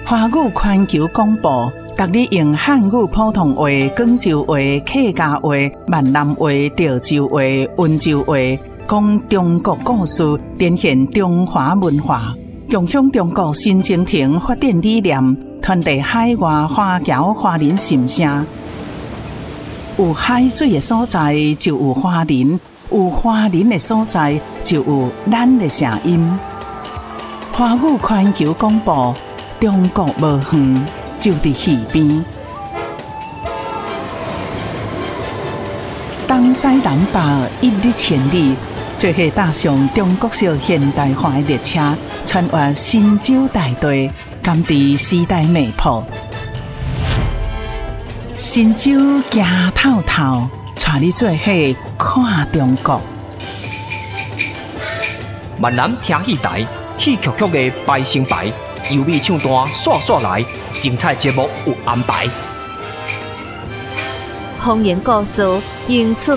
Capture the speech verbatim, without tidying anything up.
华语环球广播，逐日用汉语普通话、广州话、客家话、闽南话、潮州话、温州话，讲中国故事，展现中华文化，共享中国新征程发展理念，传递海外华侨华人心声。有海水的所在就有华人，有华人的所在就有咱的声音。华语环球广播，中国无远，就伫耳边。东西南北一日千里，做伙踏上中国式现代化的列车，穿越神州大地，甘知时代脉搏。神州行透透，带你做伙看中国。 闽南听戏台，戏曲曲的排成排，优美唱段刷刷来，精彩节目有安排。 方言故事用出